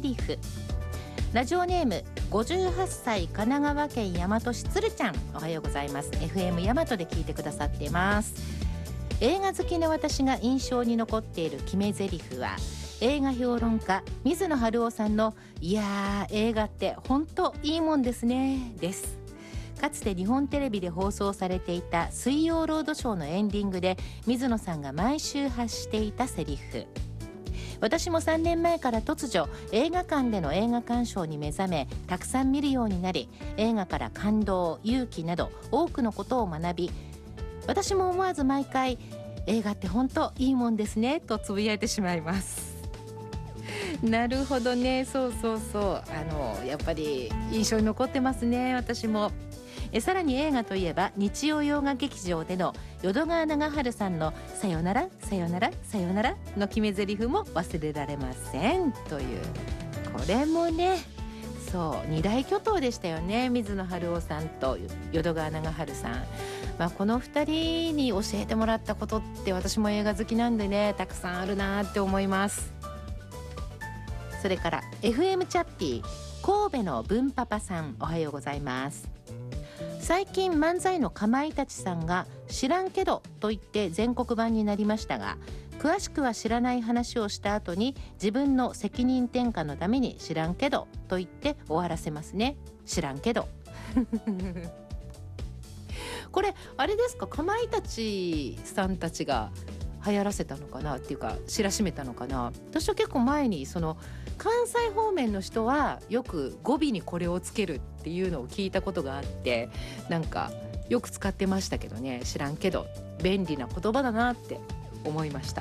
台詞。ラジオネーム58歳神奈川県大和市つるちゃん、おはようございます。 FM 大和で聞いてくださっています。映画好きの私が印象に残っている決め台詞は、映画評論家水野晴郎さんのいやー映画って本当いいもんですねです。かつて日本テレビで放送されていた水曜ロードショーのエンディングで水野さんが毎週発していたセリフ。私も3年前から突如映画館での映画鑑賞に目覚め、たくさん見るようになり、映画から感動、勇気など多くのことを学び、私も思わず毎回映画って本当いいもんですねとつぶやいてしまいます。なるほどね、そうそうそう、やっぱり印象に残ってますね、私も。さらに映画といえば日曜洋画劇場での淀川長春さんのさよならさよならさよならの決め台詞も忘れられませんという、これもね、そう二大巨頭でしたよね、水野晴郎さんと淀川長春さん。この2人に教えてもらったことって私も映画好きなんでね、たくさんあるなって思います。それから FM チャッピー神戸の文パパさん、おはようございます。最近漫才のかまいたちさんが知らんけどと言って全国版になりましたが、詳しくは知らない話をした後に自分の責任転嫁のために知らんけどと言って終わらせますね。知らんけどこれあれですか、かまいたちさんたちが流行らせたのかなっていうか、知らしめたのかな。私は結構前にその関西方面の人はよく語尾にこれをつけるっていうのを聞いたことがあって、なんかよく使ってましたけどね、知らんけど便利な言葉だなって思いました。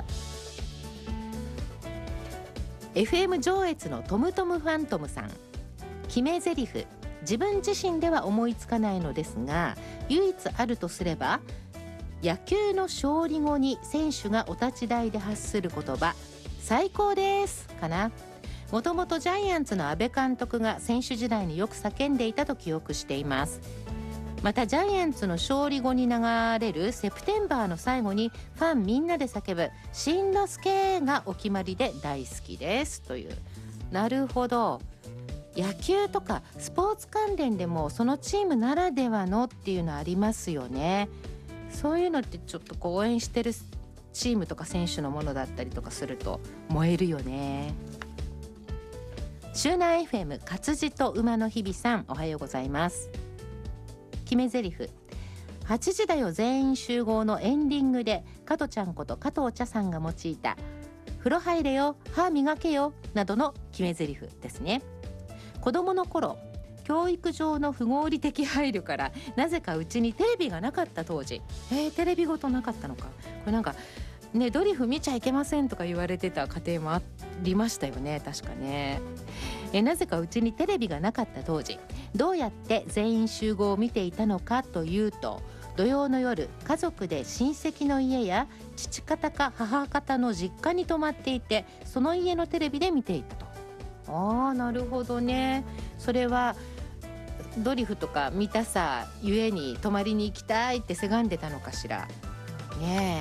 FM 上越のトムトムファントムさん、決め台詞。自分自身では思いつかないのですが、唯一あるとすれば野球の勝利後に選手がお立ち台で発する言葉、最高ですかな。もともとジャイアンツの阿部監督が選手時代によく叫んでいたと記憶しています。またジャイアンツの勝利後に流れるセプテンバーの最後にファンみんなで叫ぶしんのすけがお決まりで大好きですという。なるほど、野球とかスポーツ関連でもそのチームならではのっていうのありますよね。そういうのってちょっと応援してるチームとか選手のものだったりとかすると燃えるよね。周南 FM 活字と馬の日々さん、おはようございます。決め台詞。8時だよ全員集合のエンディングで加トちゃんこと加藤茶さんが用いた風呂入れよ歯磨けよなどの決め台詞ですね。子供の頃、教育上の不合理的配慮からなぜかうちにテレビがなかった当時、テレビごとなかったのか、これなんかね、ドリフ見ちゃいけませんとか言われてた家庭もありましたよね、確かね。なぜかうちにテレビがなかった当時、どうやって全員集合を見ていたのかというと、土曜の夜家族で親戚の家や父方か母方の実家に泊まっていて、その家のテレビで見ていたと。なるほどね。それはドリフとか見たさゆえに泊まりに行きたいってせがんでたのかしらね。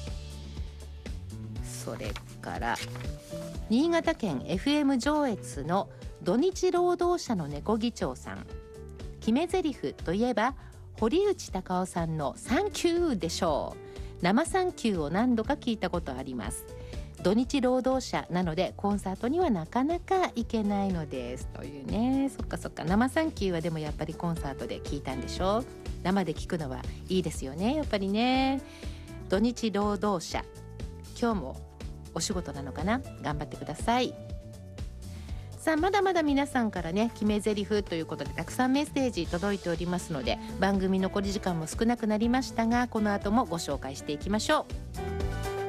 それから新潟県 FM 上越の土日労働者の猫議長さん、決め台詞といえば堀内孝雄さんのサンキューでしょう。生サンキューを何度か聞いたことあります。土日労働者なのでコンサートにはなかなか行けないのですというね。そっかそっか、生サンキューはでもやっぱりコンサートで聞いたんでしょ。生で聞くのはいいですよね、やっぱりね。土日労働者、今日もお仕事なのかな、頑張ってください。さあ、まだまだ皆さんからね、決め台詞ということでたくさんメッセージ届いておりますので、番組残り時間も少なくなりましたが、この後もご紹介していきましょう。